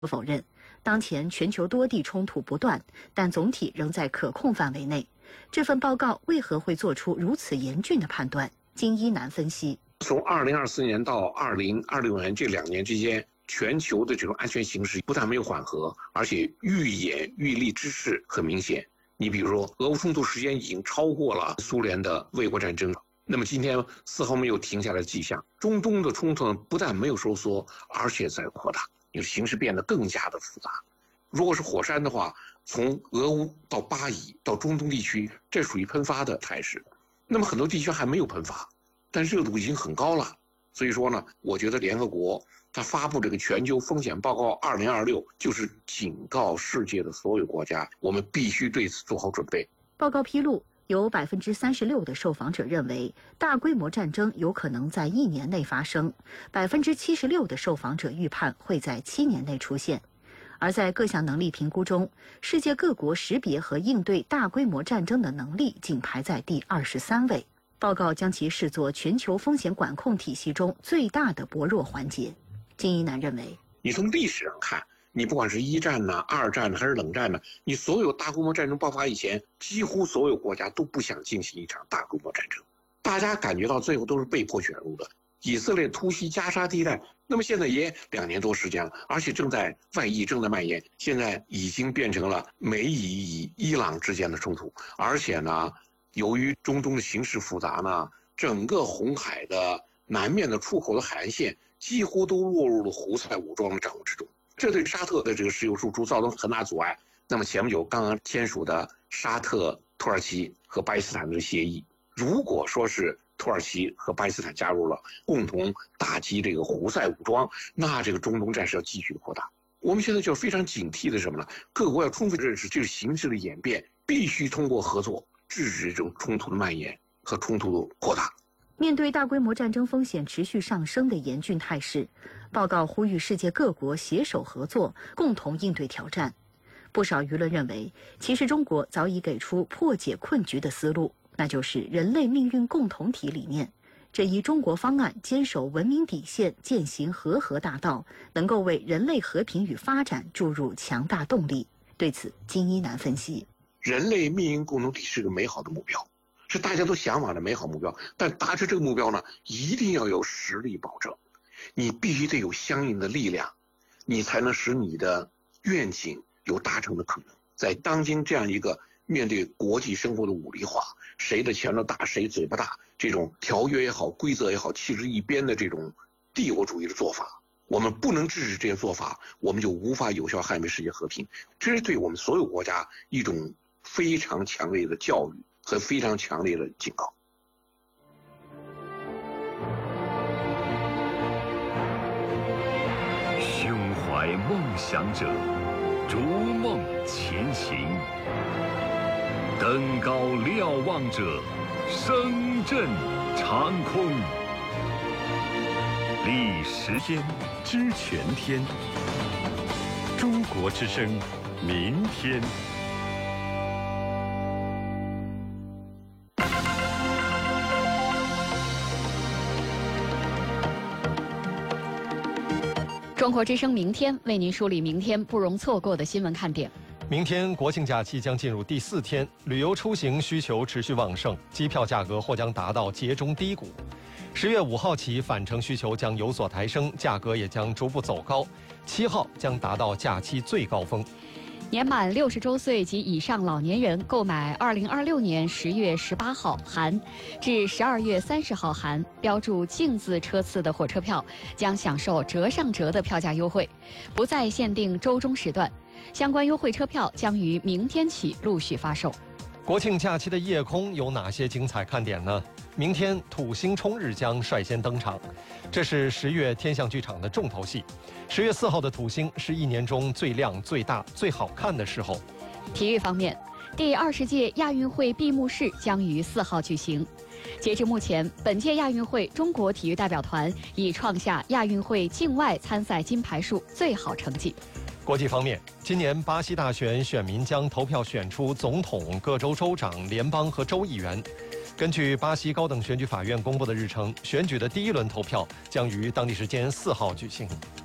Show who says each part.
Speaker 1: 否认，当前全球多地冲突不断，但总体仍在可控范围内。这份报告为何会做出如此严峻的判断？金一南分析：
Speaker 2: 从2024年到2026年这2年之间，全球的这种安全形势不但没有缓和，而且愈演愈烈之势很明显。你比如说，俄乌冲突时间已经超过了苏联的卫国战争，那么今天丝毫没有停下来的迹象。中东的冲突不但没有收缩，而且在扩大，形势变得更加的复杂。如果是火山的话，从俄乌到巴以到中东地区，这属于喷发的态势。那么很多地区还没有喷发，但热度已经很高了。所以说呢，我觉得联合国它发布这个全球风险报告2026，就是警告世界的所有国家，我们必须对此做好准备。
Speaker 1: 报告披露，有36%的受访者认为大规模战争有可能在1年内发生，76%的受访者预判会在7年内出现。而在各项能力评估中，世界各国识别和应对大规模战争的能力仅排在第23位。报告将其视作全球风险管控体系中最大的薄弱环节。金一南认为，
Speaker 2: 你从历史上看，你不管是1战呢、2战还是冷战呢，你所有大规模战争爆发以前，几乎所有国家都不想进行一场大规模战争，大家感觉到最后都是被迫卷入的。以色列突袭加沙地带，那么现在也2年多时间了，而且正在外溢，正在蔓延，现在已经变成了美以伊朗之间的冲突。而且呢，由于中东的形势复杂呢，整个红海的南面的出口的海岸线几乎都落入了胡塞武装的掌握之中，这对沙特的这个石油输出造成很大阻碍。那么前不久刚刚签署的沙特、土耳其和巴基斯坦的协议，如果说是土耳其和巴基斯坦加入了，共同打击这个胡塞武装，那这个中东战事要继续扩大。我们现在就非常警惕的是什么呢？各国要充分认识这个形势的演变，必须通过合作制止这种冲突的蔓延和冲突的扩大。
Speaker 1: 面对大规模战争风险持续上升的严峻态势，报告呼吁世界各国携手合作，共同应对挑战。不少舆论认为，其实中国早已给出破解困局的思路，那就是人类命运共同体理念。这一中国方案坚守文明底线，践行和合大道，能够为人类和平与发展注入强大动力。对此，金一南分析：
Speaker 2: 人类命运共同体是个美好的目标，是大家都向往的美好目标，但达成这个目标呢，一定要有实力保证，你必须得有相应的力量，你才能使你的愿景有达成的可能。在当今这样一个面对国际生活的武力化，谁的拳头大谁嘴巴大，这种条约也好规则也好弃之一边的这种帝国主义的做法，我们不能制止这些做法，我们就无法有效捍卫世界和平。这是对我们所有国家一种非常强烈的教育和非常强烈的警告。
Speaker 3: 胸怀梦想者，逐梦前行。登高瞭望者，声震长空。历时天知全天，中国之声，明天。
Speaker 4: 中国之声明天为您梳理明天不容错过的新闻看点。
Speaker 5: 明天国庆假期将进入第4天，旅游出行需求持续旺盛，机票价格或将达到节中低谷。10月5号起，返程需求将有所抬升，价格也将逐步走高。7号将达到假期最高峰。
Speaker 4: 年满60周岁及以上老年人购买2026年10月18号含至12月30号含标注净字车次的火车票，将享受折上折的票价优惠，不再限定周中时段。相关优惠车票将于明天起陆续发售。
Speaker 5: 国庆假期的夜空有哪些精彩看点呢？明天土星冲日将率先登场，这是10月天象剧场的重头戏。10月4号的土星是1年中最亮、最大、最好看的时候。
Speaker 4: 体育方面，第20届亚运会闭幕式将于4号举行。截至目前，本届亚运会中国体育代表团已创下亚运会境外参赛金牌数最好成绩。
Speaker 5: 国际方面，今年巴西大选选民将投票选出总统、各州州长、联邦和州议员。根据巴西高等选举法院公布的日程，选举的第1轮投票将于当地时间4号举行。